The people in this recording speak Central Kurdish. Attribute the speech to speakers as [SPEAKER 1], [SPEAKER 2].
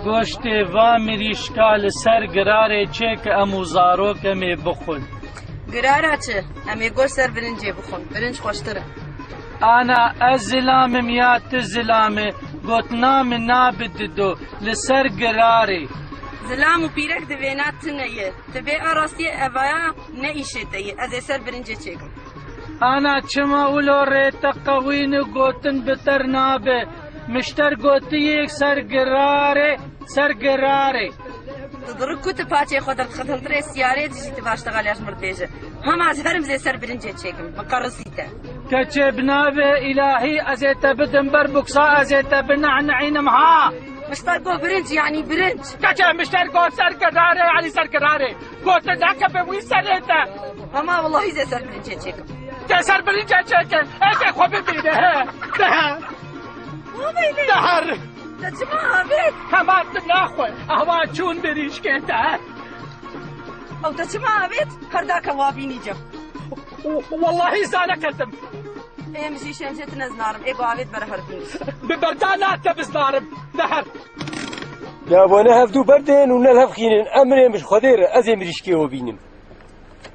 [SPEAKER 1] گۆشتێ وا مریشکا لەسەر گرارێ چێ کە ئەموو زارۆکەمێ بخۆن.
[SPEAKER 2] گرارە چ؟ ئەمێ گۆشت سەر برنجێ بخۆن، برنج خۆشترە.
[SPEAKER 1] ئانا ئەس زلامم یا تو زلامێ گوتنامە نابددۆ لەسەر گرارێ.
[SPEAKER 2] زلام و پیرەک دەوێنات تنەیە، تبێ ئاڕاستیە ئەڤایە نەئیشێتەیە، ئەزێ سەر برنجێ چێکم.
[SPEAKER 1] ئانا چما ولۆ ڕێتە قەوینە گوتن بتەر نابێ، مشتەر گوتیەک سەر گرارێ سەر گرارێ.
[SPEAKER 2] دڕک کوتە پاچێ خۆ دەرخەتەنترێ سیارێ دژیتە باشتەغالیاش مردێژە. هەماز هەرم زێ سەر برنجێ چێکم، مقەڕسیتە.
[SPEAKER 1] کەچێ بنابێ ئیلاهی ئەزێتە بدم بەر بوکسا ئەزێتە بنەعنەعینم ها.
[SPEAKER 2] مشتەر گۆ برنج یعنی برنج.
[SPEAKER 1] کەچێ مشتەر گۆ سەر گرارێ علی سەر گرارێ. گۆتە داکە بە وی سەرێتە.
[SPEAKER 2] هەما وەڵڵاهی زێ سەر برنجێ چێکم.
[SPEAKER 1] تێ سەر برنجێ چێکن، ئێکێ خۆ ببینە هە. دەهەر.
[SPEAKER 2] دەچما ئاوێت؟
[SPEAKER 1] هەماتم ناخۆی، ئەوا چوون بریشکێتە.
[SPEAKER 2] ئەو دەچما ئاوێت؟ هەرداکە وابینی جەم.
[SPEAKER 1] واللهی زانەکەتم.
[SPEAKER 2] ئێمەژی شەمجێت نەزنارم، ئێگۆ ئاوێت بەرە هەربنی.
[SPEAKER 1] ببەردا ناتکە بزنارم، دەهەر.
[SPEAKER 3] یا بۆنە هەفتوو بەردێن و نەل هەفخینن ئەمرێ مش خۆدێرە ئەزێ مریشکێوە بینم.